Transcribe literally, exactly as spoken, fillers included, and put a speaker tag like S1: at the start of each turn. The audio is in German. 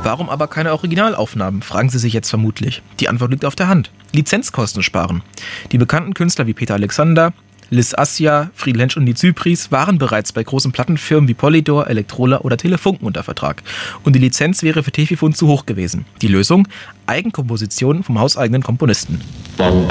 S1: Warum aber keine Originalaufnahmen, fragen Sie sich jetzt vermutlich. Die Antwort liegt auf der Hand. Lizenzkosten sparen. Die bekannten Künstler wie Peter Alexander, Liz Assia, Fried Lensch und die Zypris waren bereits bei großen Plattenfirmen wie Polydor, Elektrola oder Telefunken unter Vertrag. Und die Lizenz wäre für Tefifun zu hoch gewesen. Die Lösung? Eigenkompositionen vom hauseigenen Komponisten.
S2: Bong,